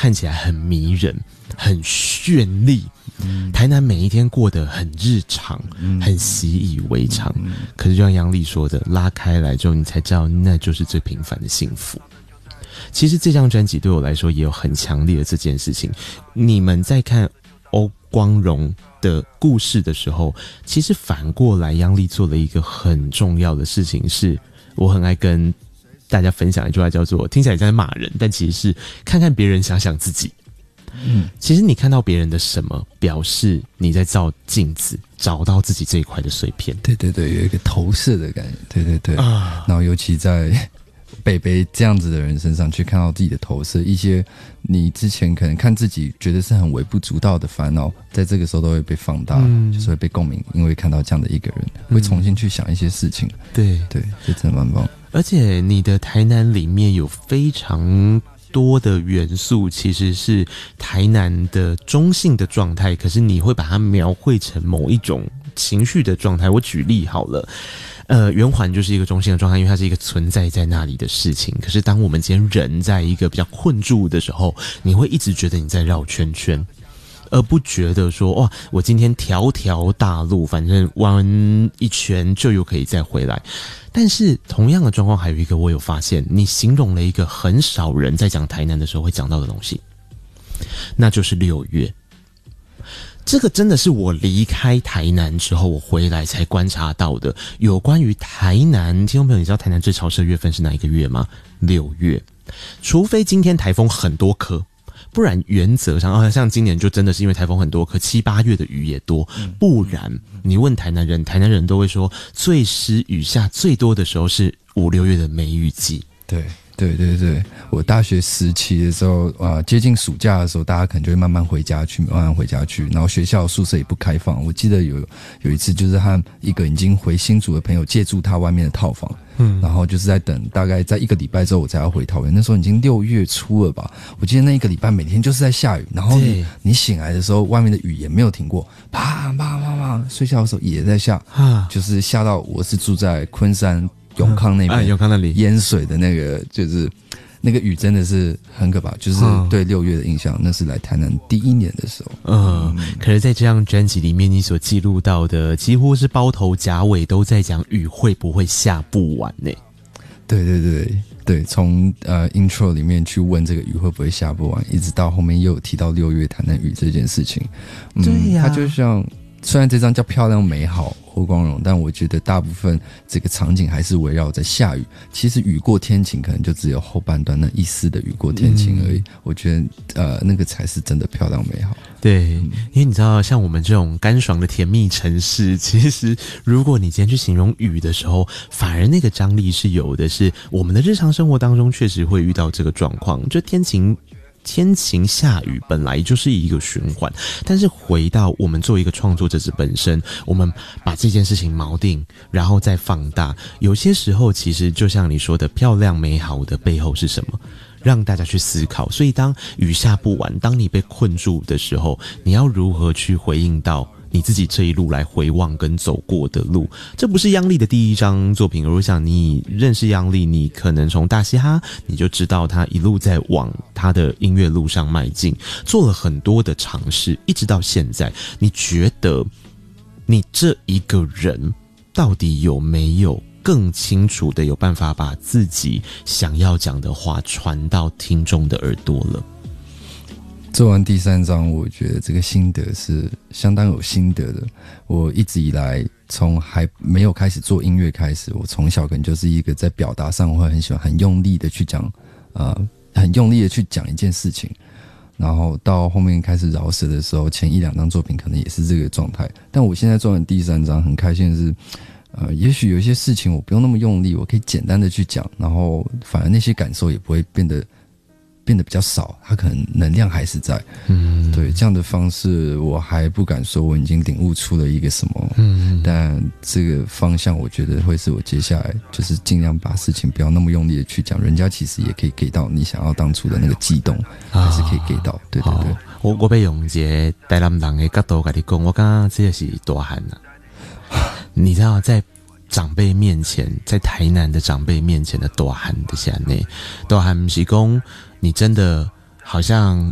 看起来很迷人，很绚丽。台南每一天过得很日常，很习以为常。可是就像杨丽说的，拉开来之后，你才知道那就是最平凡的幸福。其实这张专辑对我来说也有很强烈的这件事情。你们在看欧光荣的故事的时候，其实反过来央丽做了一个很重要的事情，是我很爱跟大家分享一句话，叫做听起来像在骂人，但其实是看看别人，想想自己。其实你看到别人的什么，表示你在照镜子，找到自己这一块的碎片。 对对对，有一个投射的感觉。对对对，然后尤其在北北这样子的人身上去看到自己的投射，一些你之前可能看自己觉得是很微不足道的烦恼，在这个时候都会被放大，就是会被共鸣，因为看到这样的一个人，会重新去想一些事情。对对，这真的蛮棒。 而且你的台南里面有非常多的元素其实是台南的中性的状态，可是你会把它描绘成某一种情绪的状态。我举例好了，圆环就是一个中性的状态，因为它是一个存在在那里的事情。可是当我们今天人在一个比较困住的时候，你会一直觉得你在绕圈圈，而不觉得说哇，我今天条条大路，反正弯一圈就又可以再回来。但是同样的状况还有一个，我有发现，你形容了一个很少人在讲台南的时候会讲到的东西，那就是6月。这个真的是我离开台南之后，我回来才观察到的。有关于台南，听众朋友，你知道台南最潮湿的月份是哪一个月吗？6月。除非今天台风很多颗，不然原则上，像今年就真的是因为台风很多颗，7、8月的雨也多。不然你问台南人，台南人都会说，最湿雨下最多的时候是5、6月的梅雨季。 对对对对，我大学时期的时候，接近暑假的时候，大家可能就会慢慢回家去，然后学校宿舍也不开放。我记得有一次，就是和一个已经回新竹的朋友借住他外面的套房，然后就是在等，大概在1个礼拜之后我才要回桃园。那时候已经6月初了吧，我记得那1个礼拜每天就是在下雨，然后你醒来的时候，外面的雨也没有停过，啪啪啪啪，睡觉的时候也在下，就是下到我是住在昆山永康那边， 永康那里淹水的那个，就是那个雨真的是很可怕，就是对6月的印象，那是来台南第1年的时候。 可是在这张专辑里面，你所记录到的几乎是包头夹尾都在讲雨会不会下不完呢？ 对对对对，从intro 里面去问这个雨会不会下不完，一直到后面又有提到6月台南雨这件事情。对呀，它就像虽然这张叫漂亮美好欧光荣，但我觉得大部分这个场景还是围绕在下雨。其实雨过天晴可能就只有后半段那一丝的雨过天晴而已。我觉得那个才是真的漂亮美好。 对，因为你知道像我们这种干爽的甜蜜城市，其实如果你今天去形容雨的时候，反而那个张力是有的，是我们的日常生活当中确实会遇到这个状况，就天晴下雨本来就是一个循环，但是回到我们作为一个创作者本身，我们把这件事情锚定，然后再放大，有些时候其实就像你说的，漂亮美好的背后是什么，让大家去思考。所以当雨下不完，当你被困住的时候，你要如何去回应到你自己这一路来回望跟走过的路。这不是央丽的第一张作品，我想你认识央丽，你可能从大嘻哈你就知道他一路在往他的音乐路上迈进，做了很多的尝试，一直到现在，你觉得你这一个人到底有没有更清楚的有办法把自己想要讲的话传到听众的耳朵了？ 做完第3章，我觉得这个心得是相当有心得的。我一直以来，从还没有开始做音乐开始，我从小可能就是一个在表达上会很喜欢很用力的去讲，很用力的去讲一件事情。然后到后面开始饶舌的时候，前1、2张作品可能也是这个状态。但我现在做完第3章，很开心的是，也许有一些事情我不用那么用力，我可以简单的去讲，然后反而那些感受也不会变得比较少，它可能能量还是在。对，这样的方式我还不敢说我已经领悟出了一个什么，但这个方向我觉得会是我接下来就是尽量把事情不要那么用力的去讲，人家其实也可以给到你想要当初的那个悸动，还是可以给到。对对对， 我要用一个台南人的角度跟你讲，我刚刚这是大汉啊。你知道在长辈面前，在台南的长辈面前的大汉的下内，大汉不是讲你真的好像